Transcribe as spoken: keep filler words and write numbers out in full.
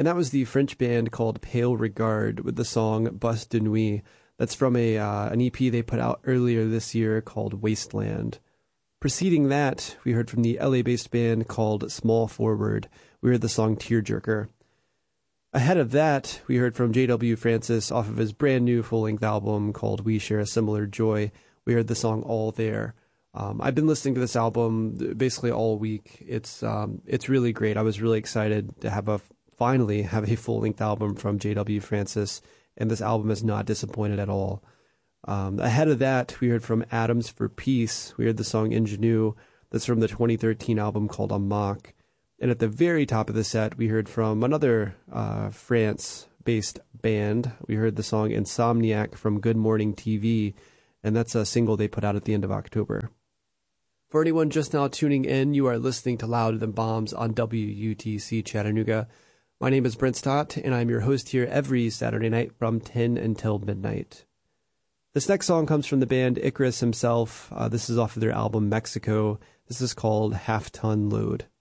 And that was the French band called Pale Regard with the song Bus de Nuit. That's from a uh, an E P they put out earlier this year called Wasteland. Preceding that, we heard from the L A-based band called Small Forward. We heard the song Tearjerker. Ahead of that, we heard from J W Francis off of his brand new full-length album called We Share a Similar Joy. We heard the song All There. Um, I've been listening to this album basically all week. It's um, it's really great. I was really excited to have a finally have a full-length album from J W Francis, and this album has not disappointed at all. Um, ahead of that, we heard from Atoms for Peace. We heard the song Ingenue. That's from the twenty thirteen album called Amok. And at the very top of the set, we heard from another uh, France-based band. We heard the song Insomniac from Good Morning T V, and that's a single they put out at the end of October. For anyone just now tuning in, you are listening to Louder Than Bombs on W U T C Chattanooga. My name is Brent Stott, and I'm your host here every Saturday night from ten until midnight. This next song comes from the band Icarus himself. Uh, this is off of their album Mexico. This is called Half Ton Load.